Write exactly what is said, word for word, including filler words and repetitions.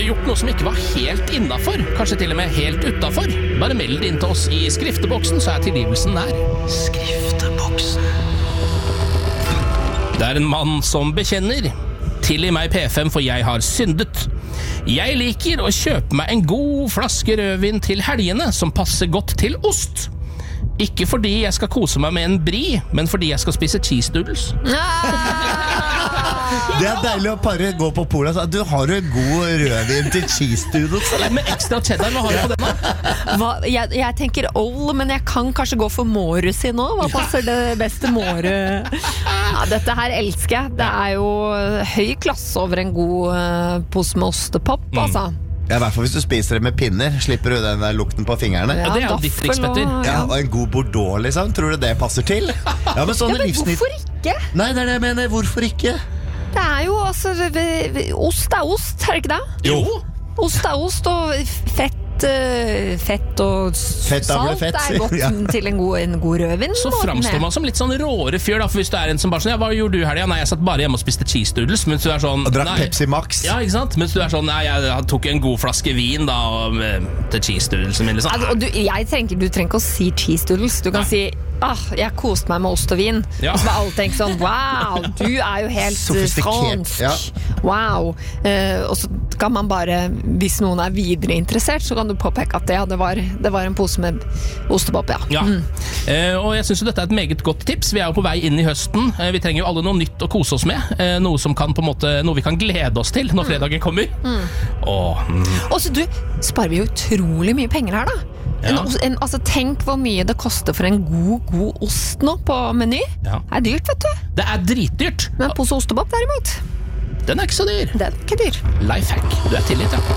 gjort noe som ikke var helt innenfor, kanskje til og med helt utenfor, bare meld det inn til oss i skrifteboksen, så er tilgivelsen nær. Skrifteboksen. Det er en mann som bekjenner. Tilgi meg P fem, for jeg har syndet. Jeg liker å kjøpe meg en god flaske rødvin til helgene som passer godt til ost. Ikke fordi jeg skal kose meg med en bri, men fordi jeg skal spise cheese doodles. Det er deilig å bare gå på polet og si, du har jo god rødvin til cheese doodles, eller? Med ekstra cheddar, hva har du på den da? Hva, jeg, jeg tenker old, men jeg kan kanskje gå for Morus i nå. Hva passer det beste Moru? Ja, dette her elsker jeg. Det er jo høy klasse over en god uh, pose med ostepop, mm. altså. Ja, i hvert fall hvis du spiser det med pinner, slipper du den der lukten på fingrene. Ja, det er jo ditt triks, Petter. Ja. Ja, og en god Bordeaux, liksom. Tror du det passer til? Ja, men sånne ja, men livsnytt... hvorfor ikke? Nei, det er det jeg mener. Hvorfor ikke? Det er jo, altså, ost er ost, er det ikke det? Jo. Ost er ost, og fett fett og fett salt fett. er godt ja. Til en god, en god rødvin. Så framstår man som litt sånn råere fyr da, for hvis du er en som bare sånn, ja, hva gjorde du her? Ja, nei, jeg satt bare hjemme og spiste cheese doodles, mens du er sånn, og drakk Pepsi Max. Ja, ikke sant? Mens du er sånn, nei, jeg tok en god flaske vin da, og, til cheese doodles min, liksom. Altså, og du, jeg tenker, du trenger ikke å si cheese doodles, du kan nei. Si ah, jeg koste meg med ost og vin ja. Og så var alle tenkt sånn, wow, du er jo helt fransk ja. Wow uh, og så kan man bare, hvis noen er videre interessert, så kan du påpeke at ja, det, var, det var en pose med ostepop, ja, ja. Mm. Uh, og jeg synes jo dette er et meget godt tips. Vi er jo på vei inn i høsten, uh, vi trenger jo alle noe nytt å kose oss med, uh, noe som kan på en måte, noe vi kan glede oss til når fredagen kommer mm. og mm. Og så du, sparer vi jo utrolig mye penger her da. En, ja. en, altså, tenk hvor mye det koster for en god, god ost nå på Meny. Ja. Det er dyrt, vet du. Det er dritdyrt. Men en pose ostepop derimot, den er ikke så dyr. Den er ikke dyr. Lifehack, du er tilgitt, ja.